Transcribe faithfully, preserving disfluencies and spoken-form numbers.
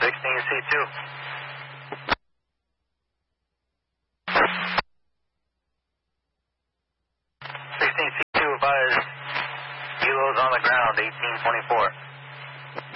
sixteen C two. sixteen C two, advise Kilos on the ground, eighteen twenty-four.